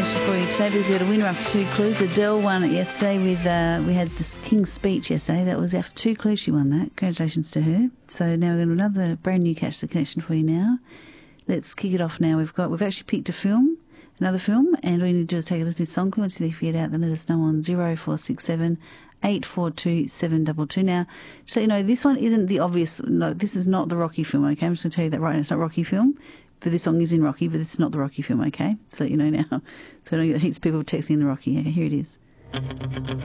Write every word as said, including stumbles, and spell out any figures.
connection for you today because we had a winner after two clues. Adele won it yesterday with, uh, we had the King's Speech yesterday. That was after two clues she won that. Congratulations to her. So now we're going to another brand new Catch the Connection for you now. Let's kick it off now. We've got, we've actually picked a film, another film, and all you need to do is take a listen to this song. Once you get out, then let us know on zero four six seven eight four two seven two two. Now, just so you know, this one isn't the obvious, no, this is not the Rocky film, okay? I'm just going to tell you that right now. It's not Rocky film. But this song is in Rocky, but it's not the Rocky film, okay? So let you know now. So I don't get heaps of people texting in the Rocky. Okay, here it is.